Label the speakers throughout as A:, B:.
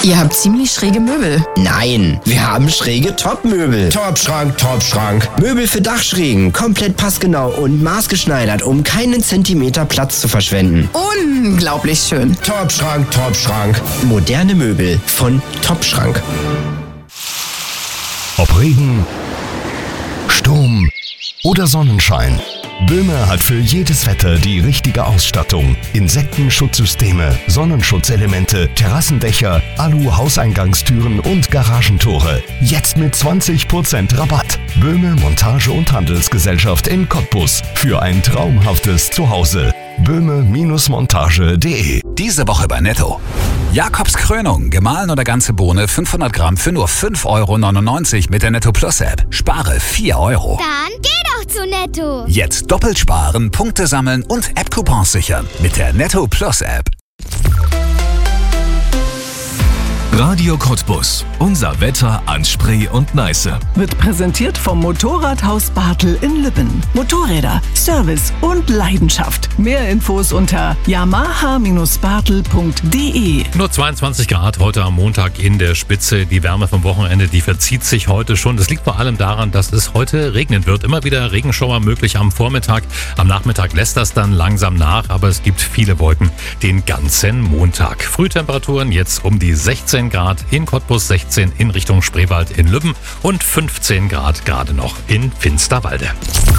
A: Ihr habt ziemlich schräge Möbel.
B: Nein, wir haben schräge Top-Möbel. Top-Schrank, Top-Schrank. Möbel für Dachschrägen, komplett passgenau und maßgeschneidert, um keinen Zentimeter Platz zu verschwenden.
A: Unglaublich schön.
B: Top-Schrank, Top-Schrank. Moderne Möbel von Top-Schrank.
C: Ob Regen, Sturm oder Sonnenschein. Böhme hat für jedes Wetter die richtige Ausstattung. Insektenschutzsysteme, Sonnenschutzelemente, Terrassendächer, Alu-Hauseingangstüren und Garagentore. Jetzt mit 20% Rabatt. Böhme Montage- und Handelsgesellschaft in Cottbus. Für ein traumhaftes Zuhause. böhme-montage.de.
D: Diese Woche bei Netto. Jakobs Krönung, gemahlen oder ganze Bohne 500 Gramm für nur 5,99 € mit der Netto Plus App. Spare 4 €.
E: Dann geh doch zu Netto.
D: Jetzt doppelt sparen, Punkte sammeln und App-Coupons sichern mit der Netto Plus App.
F: Radio Cottbus. Unser Wetter an Spree und Neiße.
G: Wird präsentiert vom Motorradhaus Bartel in Lübben. Motorräder, Service und Leidenschaft. Mehr Infos unter yamaha-bartel.de.
H: Nur 22 Grad heute am Montag in der Spitze. Die Wärme vom Wochenende, die verzieht sich heute schon. Das liegt vor allem daran, dass es heute regnen wird. Immer wieder Regenschauer möglich am Vormittag. Am Nachmittag lässt das dann langsam nach, aber es gibt viele Wolken den ganzen Montag. Frühtemperaturen jetzt um die 16 Grad in Cottbus, 16 in Richtung Spreewald in Lübben und 15 Grad gerade noch in Finsterwalde.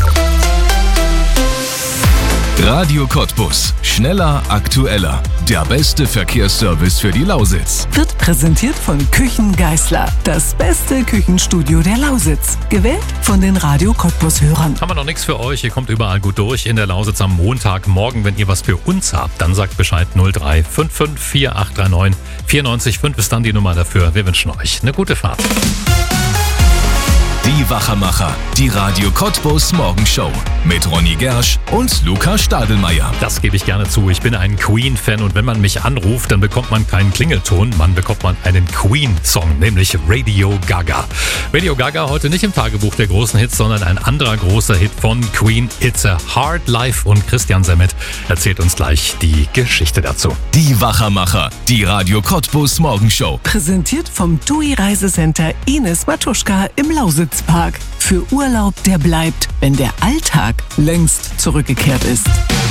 F: Radio Cottbus. Schneller, aktueller. Der beste Verkehrsservice für die Lausitz.
G: Wird präsentiert von Küchen Geißler. Das beste Küchenstudio der Lausitz. Gewählt von den Radio Cottbus-Hörern.
H: Haben wir noch nichts für euch. Ihr kommt überall gut durch in der Lausitz am Montagmorgen. Wenn ihr was für uns habt, dann sagt Bescheid 0355 4839 94,5 ist dann die Nummer dafür. Wir wünschen euch eine gute Fahrt.
F: Die Wachermacher. Die Radio Cottbus Morgenshow. Mit Ronny Gersch und Luca Stadelmeier.
H: Das gebe ich gerne zu. Ich bin ein Queen-Fan und wenn man mich anruft, dann bekommt man keinen Klingelton, man bekommt einen Queen-Song, nämlich Radio Gaga. Radio Gaga heute nicht im Tagebuch der großen Hits, sondern ein anderer großer Hit von Queen, It's a Hard Life, und Christian Semmet erzählt uns gleich die Geschichte dazu.
F: Die Wachermacher. Die Radio Cottbus Morgenshow.
G: Präsentiert vom TUI Reisecenter Ines Matuschka im Lausitzpark. Für Urlaub, der bleibt, wenn der Alltag längst zurückgekehrt ist.